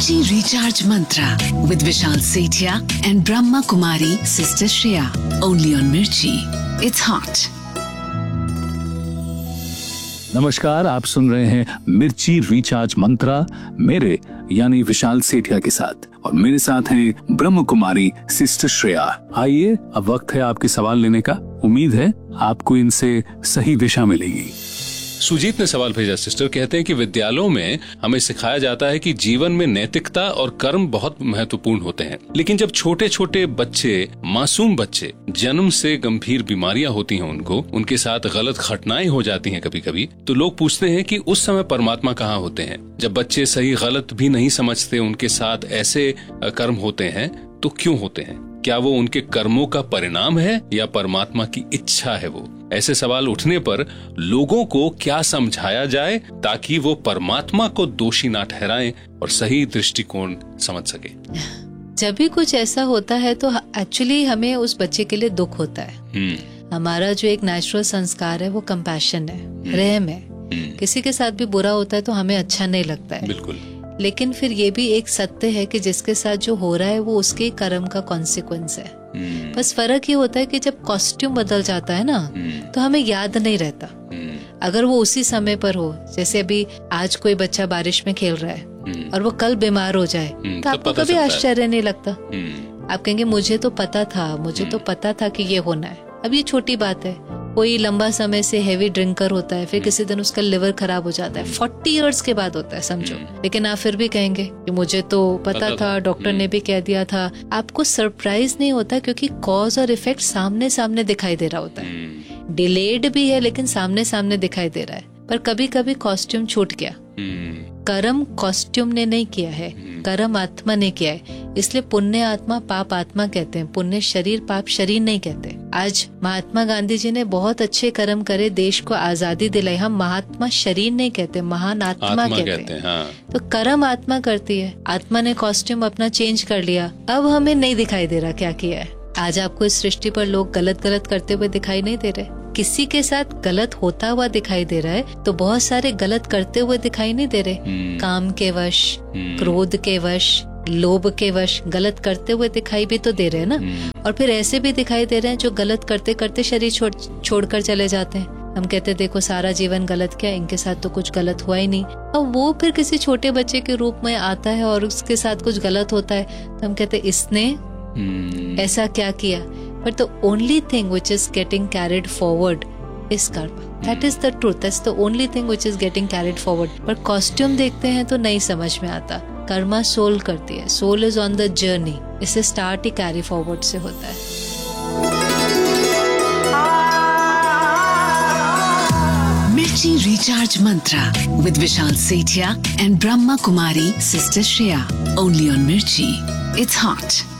Mirchi Recharge Mantra with Vishal Sethia and Brahma Kumari Sister Shreya. Only on Mirchi. It's hot. नमस्कार, आप सुन रहे हैं मिर्ची recharge मंत्रा मेरे यानी विशाल सेठिया के साथ, और मेरे साथ हैं ब्रह्म कुमारी सिस्टर श्रेया। आइए, अब वक्त है आपके सवाल लेने का। उम्मीद है आपको इनसे सही दिशा मिलेगी। सुजीत ने सवाल भेजा सिस्टर, कहते हैं कि विद्यालयों में हमें सिखाया जाता है कि जीवन में नैतिकता और कर्म बहुत महत्वपूर्ण होते हैं, लेकिन जब छोटे छोटे बच्चे, मासूम बच्चे, जन्म से गंभीर बीमारियां होती हैं उनको, उनके साथ गलत घटनाएं हो जाती हैं कभी कभी, तो लोग पूछते हैं कि उस समय परमात्मा कहाँ होते हैं? जब बच्चे सही गलत भी नहीं समझते, उनके साथ ऐसे कर्म होते हैं, तो क्यों होते हैं? क्या वो उनके कर्मों का परिणाम है या परमात्मा की इच्छा है? वो ऐसे सवाल उठने पर लोगों को क्या समझाया जाए ताकि वो परमात्मा को दोषी ना ठहराएं और सही दृष्टिकोण समझ सके? जब भी कुछ ऐसा होता है तो एक्चुअली हमें उस बच्चे के लिए दुख होता है। हमारा जो एक नेचुरल संस्कार है वो कंपैशन है, रहम है। किसी के साथ भी बुरा होता है तो हमें अच्छा नहीं लगता है। बिल्कुल। लेकिन फिर ये भी एक सत्य है कि जिसके साथ जो हो रहा है वो उसके कर्म का कॉन्सिक्वेंस है। बस फर्क ये होता है कि जब कॉस्ट्यूम बदल जाता है ना, तो हमें याद नहीं रहता। अगर वो उसी समय पर हो, जैसे अभी आज कोई बच्चा बारिश में खेल रहा है और वो कल बीमार हो जाए, तो आपको कभी आश्चर्य नहीं लगता। आप कहेंगे मुझे तो पता था कि ये होना है। अब ये छोटी बात है। कोई लंबा समय से हेवी ड्रिंकर होता है, फिर किसी दिन उसका लिवर खराब हो जाता है, 40 इयर्स के बाद होता है, समझो। लेकिन आप फिर भी कहेंगे कि मुझे तो पता था, डॉक्टर ने भी कह दिया था। आपको सरप्राइज नहीं होता क्योंकि कॉज और इफेक्ट सामने सामने दिखाई दे रहा होता है। डिलेड भी है लेकिन सामने सामने दिखाई दे रहा है। पर कभी कभी कॉस्ट्यूम छूट गया। कर्म कॉस्ट्यूम ने नहीं किया है, कर्म आत्मा ने किया है। इसलिए पुण्य आत्मा पाप आत्मा कहते हैं, पुण्य शरीर पाप शरीर नहीं कहते। आज महात्मा गांधी जी ने बहुत अच्छे कर्म करे, देश को आजादी दिलाई। हम महात्मा शरीर नहीं कहते, महान आत्मा कहते हैं। हाँ। तो कर्म आत्मा करती है। आत्मा ने कॉस्ट्यूम अपना चेंज कर लिया, अब हमें नहीं दिखाई दे रहा क्या किया है। आज आपको इस सृष्टि पर लोग गलत गलत करते हुए दिखाई नहीं दे रहे। किसी के साथ गलत होता हुआ दिखाई दे रहा है तो बहुत सारे गलत करते हुए दिखाई नहीं दे रहे। काम के वश, क्रोध के वश, लोभ के वश गलत करते हुए दिखाई भी तो दे रहे हैं ना। और फिर ऐसे भी दिखाई दे रहे हैं जो गलत करते करते शरीर छोड़कर चले जाते हैं। हम कहते हैं देखो सारा जीवन गलत किया, इनके साथ तो कुछ गलत हुआ ही नहीं। और वो फिर किसी छोटे बच्चे के रूप में आता है और उसके साथ कुछ गलत होता है तो हम कहते हैं इसने ऐसा क्या किया। But the only thing which is getting carried forward is karma. That is the truth. That's the only thing which is getting carried forward. पर कॉस्ट्यूम देखते हैं तो नहीं समझ में आता। कर्मा सोल करती है। Soul is on the journey. इसे स्टार्ट ही कैरी फॉरवर्ड से होता है। Mirchi Recharge Mantra with Vishal Sethia and Brahma Kumari Sister Shreya. Only on Mirchi. It's hot.